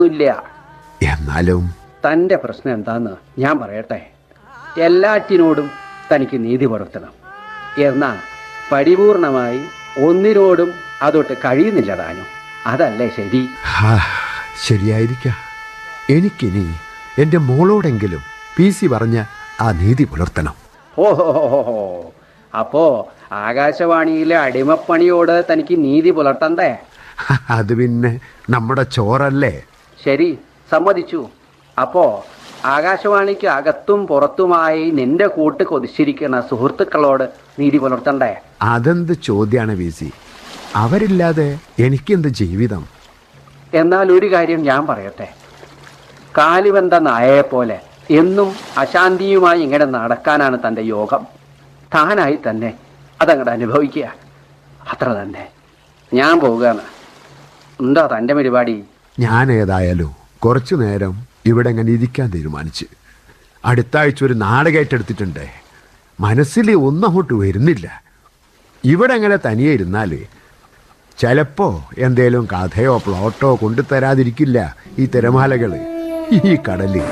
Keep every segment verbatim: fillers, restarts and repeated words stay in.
ഇല്ല. എന്നാലും തൻ്റെ പ്രശ്നം എന്താന്ന് ഞാൻ പറയട്ടെ. എല്ലാറ്റിനോടും തനിക്ക് നീതി പുലർത്തണം. എന്നാൽ പരിപൂർണമായി ഒന്നിനോടും അതൊട്ട് കഴിയുന്നില്ല താനും. അതല്ലേ ശരി? ശരിയായിരിക്കാം. എനിക്കിനി എൻ്റെ മോളോടെങ്കിലും പി സി പറഞ്ഞ ആ നീതി പുലർത്തണം. ഓഹോ, അപ്പോ ആകാശവാണിയിലെ അടിമപ്പണിയോട് തനിക്ക് നീതി പുലർത്തണ്ടേ? അത് പിന്നെ നമ്മുടെ ചോറല്ലേ. ശരി, സമ്മതിച്ചു. അപ്പോ ആകാശവാണിക്ക് അകത്തും പുറത്തുമായി നിന്റെ കൂട്ട് കൊതിച്ചിരിക്കുന്ന സുഹൃത്തുക്കളോട് നീതി പുലർത്തണ്ടേ? അതെന്ത് ചോദ്യാണ് വി സി? അവരില്ലാതെ എനിക്കെന്ത് ജീവിതം? എന്നാൽ ഒരു കാര്യം ഞാൻ പറയട്ടെ. കാലിവെന്ത നായയെ പോലെ എന്നും അശാന്തിയുമായി ഇങ്ങനെ നടക്കാനാണ് തൻ്റെ യോഗം. താനായി തന്നെ അതങ്ങോട്ട് അനുഭവിക്കുക, അത്ര തന്നെ. ഞാൻ പോവുകയാണ്. എന്താ തൻ്റെ പരിപാടി? ഞാൻ ഏതായാലും കുറച്ചു നേരം ഇവിടെ അങ്ങനെ ഇരിക്കാൻ തീരുമാനിച്ച്. അടുത്ത ആഴ്ച ഒരു നാടകമായിട്ട് എടുത്തിട്ടുണ്ട്. മനസ്സിൽ ഒന്നും അങ്ങോട്ട് വരുന്നില്ല. ഇവിടെ അങ്ങനെ തനിയെ ഇരുന്നാൽ ചിലപ്പോൾ എന്തേലും കഥയോ പ്ലോട്ടോ കൊണ്ടുതരാതിരിക്കില്ല ഈ തിരമാലകൾ, ഈ കടല്.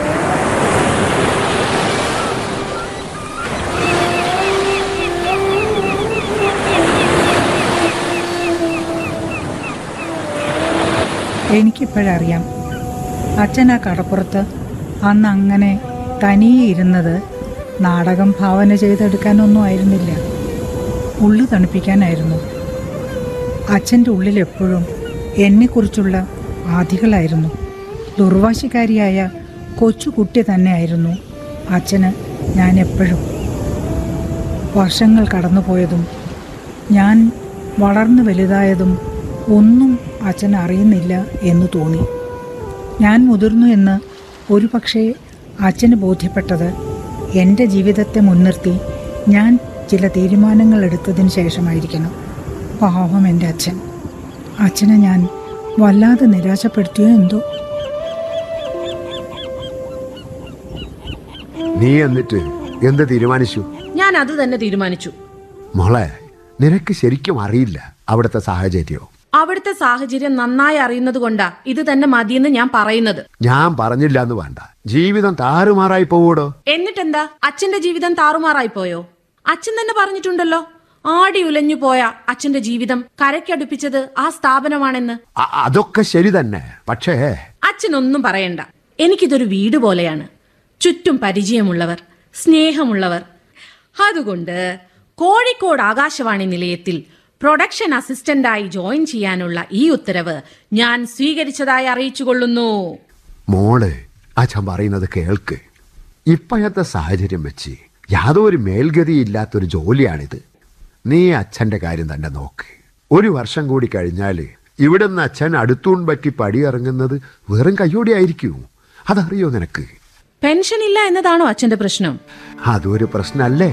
എനിക്കിപ്പോഴറിയാം, അച്ഛൻ ആ കടപ്പുറത്ത് അന്ന് അങ്ങനെ തനിയെ ഇരുന്നത് നാടകം ഭാവന ചെയ്തെടുക്കാനൊന്നും ആയിരുന്നില്ല, ഉള്ളു തണുപ്പിക്കാനായിരുന്നു. അച്ഛൻ്റെ ഉള്ളിലെപ്പോഴും എന്നെക്കുറിച്ചുള്ള ആധികളായിരുന്നു. ദുർവാശിക്കാരിയായ കൊച്ചുകുട്ടി തന്നെയായിരുന്നു അച്ഛന് ഞാൻ എപ്പോഴും. വർഷങ്ങൾ കടന്നുപോയതും ഞാൻ വളർന്നു വലുതായതും ഒന്നും അച്ഛൻ അറിയുന്നില്ല എന്ന് തോന്നി. ഞാൻ മുതിർന്നു എന്ന് ഒരു പക്ഷേ അച്ഛന് ബോധ്യപ്പെട്ടത് എൻ്റെ ജീവിതത്തെ മുൻനിർത്തി ഞാൻ ചില തീരുമാനങ്ങൾ എടുത്തതിന് ശേഷമായിരിക്കണം. പാവം എൻ്റെ അച്ഛൻ. അച്ഛനെ ഞാൻ വല്ലാതെ നിരാശപ്പെടുത്തിയോ എന്തോ. നീ എന്നിട്ട് എന്ത് തീരുമാനിച്ചു? ഞാൻ അത് തന്നെ തീരുമാനിച്ചു. മോളെ, നിനക്ക് ശരിക്കും അറിയില്ല അവിടുത്തെ സാഹചര്യം. അവിടുത്തെ സാഹചര്യം നന്നായി അറിയുന്നത് കൊണ്ടാ ഇത് തന്നെ മതിയെന്ന് ഞാൻ പറയുന്നത്. ഞാൻ പറഞ്ഞില്ല എന്ന് വേണ്ട. ജീവിതം താറുമാറായി പോവൂടോ. എന്നിട്ടെന്താ, അച്ഛന്റെ ജീവിതം താറുമാറായി പോയോ? അച്ഛൻ തന്നെ പറഞ്ഞിട്ടുണ്ടല്ലോ, ആടി ഉലഞ്ഞു പോയ അച്ഛന്റെ ജീവിതം കരയ്ക്കടുപ്പിച്ചത് ആ സ്ഥാപനമാണെന്ന്. അതൊക്കെ ശരി തന്നെ. പക്ഷേ അച്ഛനൊന്നും പറയണ്ട. എനിക്കിതൊരു വീട് പോലെയാണ്. ചുറ്റും പരിചയമുള്ളവർ, സ്നേഹമുള്ളവർ. അതുകൊണ്ട് കോഴിക്കോട് ആകാശവാണി നിലയത്തിൽ പ്രൊഡക്ഷൻ അസിസ്റ്റന്റായി ജോയിൻ ചെയ്യാനുള്ള ഈ ഉത്തരവ് ഞാൻ സ്വീകരിച്ചതായി അറിയിച്ചുകൊള്ളുന്നു. മോള് അച്ഛൻ പറയുന്നത് കേൾക്ക്. ഇപ്പോഴത്തെ സാഹചര്യം വെച്ച് യാതൊരു മേൽഗതിയില്ലാത്തൊരു ജോലിയാണിത്. നീ അച്ഛൻ്റെ കാര്യം തന്നെ നോക്ക്. ഒരു വർഷം കൂടി കഴിഞ്ഞാൽ ഇവിടുന്ന് അച്ഛൻ അടുത്തൂൺ പറ്റി പടിയിറങ്ങുന്നത് വെറും കയ്യോടെ ആയിരിക്കും. അതറിയോ നിനക്ക്? പെൻഷൻ ഇല്ല എന്നതാണോ അച്ഛന്റെ പ്രശ്നം? അതൊരു പ്രശ്നല്ലേ.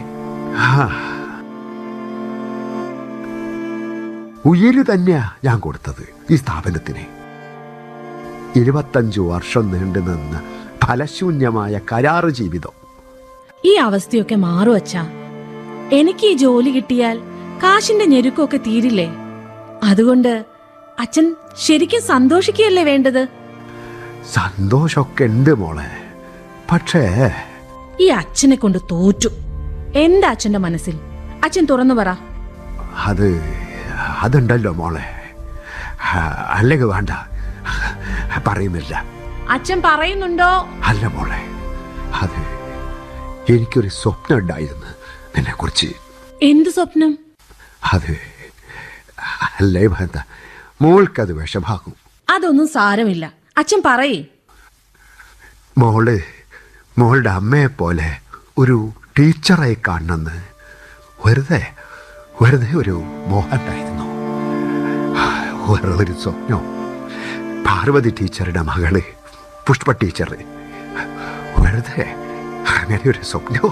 ഉയിര് തന്നെയാ ഞാൻ കൊടുത്തത് ഈ സ്ഥാപനത്തിന്. ഇരുപത്തഞ്ചു വർഷം നീണ്ടു നിന്ന ഫലശൂന്യമായ കരാറ് ജീവിതം. ഈ അവസ്ഥയൊക്കെ മാറും അച്ഛാ. എനിക്ക് ഈ ജോലി കിട്ടിയാൽ കാശിന്റെ ഞെരുക്കമൊക്കെ തീരില്ലേ? അതുകൊണ്ട് അച്ഛൻ ശരിക്കും സന്തോഷിക്കുകയല്ലേ വേണ്ടത്? സന്തോഷമൊക്കെ ഉണ്ട് മോളെ. പക്ഷേ ഈ അച്ഛനെ കൊണ്ട് തോറ്റു. എന്താ അച്ഛന്റെ മനസ്സിൽ? അച്ഛൻ തുറന്നു പറ. അത് അതുണ്ടല്ലോ മോളെ. അല്ലെങ്കിൽ വേണ്ട, പറയുന്നില്ല. അച്ഛൻ പറയുന്നുണ്ടോ? അല്ല മോളെ, അത് എനിക്കൊരു സ്വപ്നം ഉണ്ടായിരുന്നു നിന്നെ കുറിച്ച്. എന്ത് സ്വപ്നം? അത് അല്ലേ വേണ്ട, മോൾക്കത് വിഷമാകും. അതൊന്നും സാരമില്ല, അച്ഛൻ പറയേ. മോള് മോളുടെ അമ്മയെ പോലെ ഒരു ടീച്ചറായി കാണണമെന്ന് വെറുതെ വെറുതെ ഒരു മോഹമുണ്ടായിരുന്നു. വേറെ ഒരു സ്വപ്നം. പാർവതി ടീച്ചറുടെ മകള് പുഷ്പ ടീച്ചർ. വെറുതെ അങ്ങനെ ഒരു സ്വപ്നം.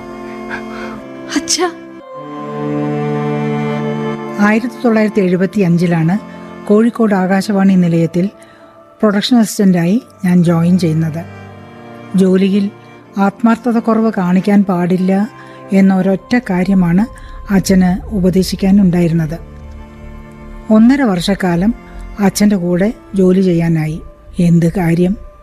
ആയിരത്തി തൊള്ളായിരത്തി എഴുപത്തി അഞ്ചിലാണ് കോഴിക്കോട് ആകാശവാണി നിലയത്തിൽ പ്രൊഡക്ഷൻ അസിസ്റ്റൻ്റായി ഞാൻ ജോയിൻ ചെയ്യുന്നത്. ജോലിയിൽ ആത്മാർത്ഥത കുറവ് കാണിക്കാൻ പാടില്ല എന്ന ഒരൊറ്റ കാര്യമാണ് അച്ഛന് ഉപദേശിക്കാനുണ്ടായിരുന്നത്. ഒന്നര വർഷക്കാലം അച്ഛൻ്റെ കൂടെ ജോലി ചെയ്യാനായി. എന്ത് കാര്യം!